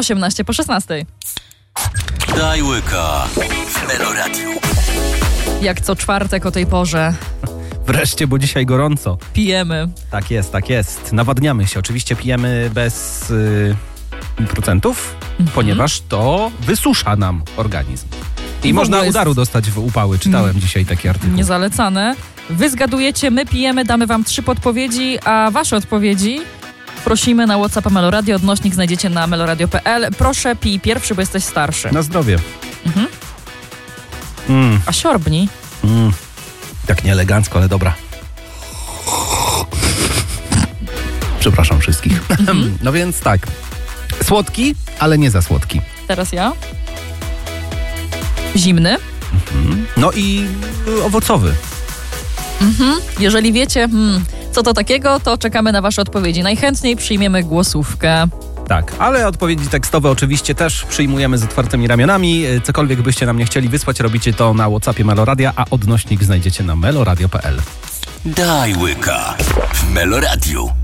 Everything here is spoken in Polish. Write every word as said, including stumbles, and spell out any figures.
osiemnaście po szesnastej. Daj łyka w Meloradiu. Jak co czwartek o tej porze. Wreszcie, bo dzisiaj gorąco. Pijemy. Tak jest, tak jest. Nawadniamy się. Oczywiście pijemy bez y, procentów, mhm. ponieważ to wysusza nam organizm. I, I można jest... udaru dostać w upały. Czytałem hmm. dzisiaj taki artykuł. Niezalecane. Wy zgadujecie, my pijemy, damy wam trzy podpowiedzi, a wasze odpowiedzi prosimy na WhatsAppa Meloradio. Odnośnik znajdziecie na meloradio kropka p l. Proszę, pij pierwszy, bo jesteś starszy. Na zdrowie. Mhm. Mm. A siorbni. Mm. Tak nieelegancko, ale dobra. Przepraszam wszystkich. Mm-hmm. No więc tak. Słodki, ale nie za słodki. Teraz ja. Zimny. Mm-hmm. No i owocowy. Mhm. Jeżeli wiecie, hmm, co to takiego, to czekamy na wasze odpowiedzi. Najchętniej przyjmiemy głosówkę. Tak, ale odpowiedzi tekstowe oczywiście też przyjmujemy z otwartymi ramionami. Cokolwiek byście nam nie chcieli wysłać, robicie to na WhatsAppie Meloradia, a odnośnik znajdziecie na meloradio kropka p l. Daj łyka w Meloradiu.